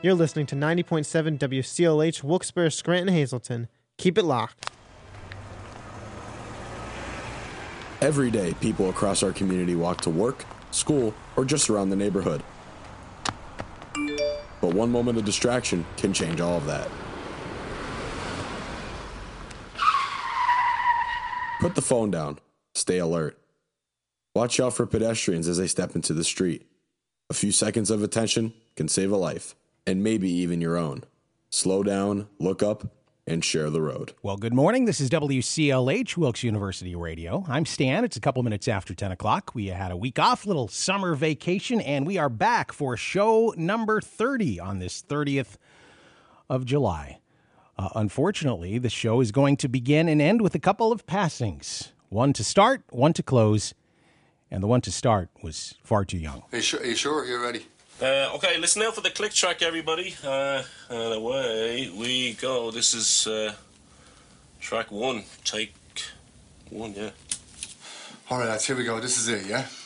You're listening to 90.7 WCLH, Wilkes-Barre, Scranton, Hazleton. Keep it locked. Every day, people across our community walk to work, school, or just around the neighborhood. But one moment of distraction can change all of that. Put the phone down. Stay alert. Watch out for pedestrians as they step into the street. A few seconds of attention can save a life, and maybe even your own. Slow down, look up, and share the road. Well, good morning. This is WCLH, Wilkes University Radio. I'm Stan. It's a couple minutes after 10 o'clock. We had a week off, little summer vacation, and we are back for show number 30 on this 30th of July. Unfortunately, the show is going to begin and end with a couple of passings. One to start, one to close, and the one to start was far too young. Are you sure? You're ready? Okay, listen now for the click track, everybody. And away we go. This is track one. Take one, yeah. All right, lads, here we go. This is it, yeah?